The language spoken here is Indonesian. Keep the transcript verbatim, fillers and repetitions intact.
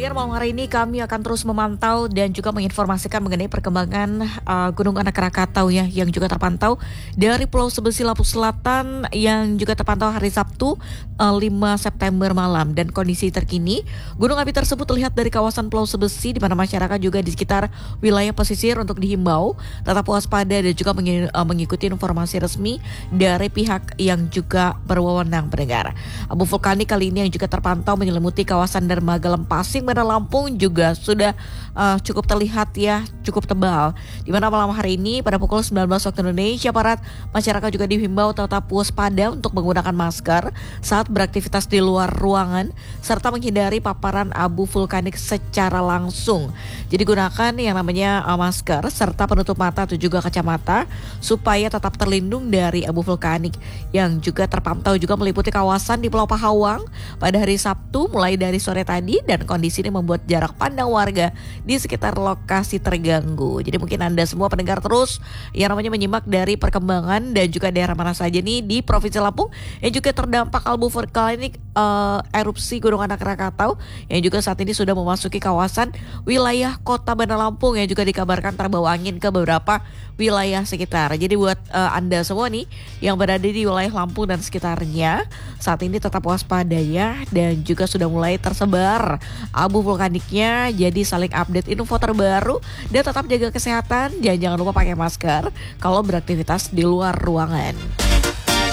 Daniar, malam hari ini kami akan terus memantau dan juga menginformasikan mengenai perkembangan uh, Gunung Anak Rakatau ya, yang juga terpantau dari Pulau Sebesi Lampung Selatan yang juga terpantau hari Sabtu uh, lima September malam. Dan kondisi terkini gunung api tersebut terlihat dari kawasan Pulau Sebesi, di mana masyarakat juga di sekitar wilayah pesisir untuk dihimbau tetap waspada dan juga mengikuti informasi resmi dari pihak yang juga berwenang pendengar. Abu vulkanik kali ini yang juga terpantau menyelimuti kawasan dermaga Lempasing, Bandar Lampung juga sudah uh, cukup terlihat ya, cukup tebal. Di mana malam hari ini pada pukul sembilan belas waktu Indonesia Barat, masyarakat juga dihimbau tetap waspada untuk menggunakan masker saat beraktivitas di luar ruangan serta menghindari paparan abu vulkanik secara langsung. Jadi gunakan yang namanya uh, masker serta penutup mata atau juga kacamata supaya tetap terlindung dari abu vulkanik yang juga terpantau juga meliputi kawasan di Pulau Pahawang pada hari Sabtu mulai dari sore tadi, dan kondisi ini membuat jarak pandang warga di sekitar lokasi terganggu. Jadi mungkin Anda semua pendengar terus yang namanya menyimak dari perkembangan dan juga daerah mana saja nih di Provinsi Lampung yang juga terdampak abu vulkanik uh, erupsi Gunung Anak Rakatau yang juga saat ini sudah memasuki kawasan wilayah Kota Bandar Lampung yang juga dikabarkan terbawa angin ke beberapa wilayah sekitar. Jadi buat uh, Anda semua nih yang berada di wilayah Lampung dan sekitarnya saat ini tetap waspada ya, dan juga sudah mulai tersebar abu vulkaniknya. Jadi saling update info terbaru dan tetap jaga kesehatan, dan jangan lupa pakai masker kalau beraktivitas di luar ruangan.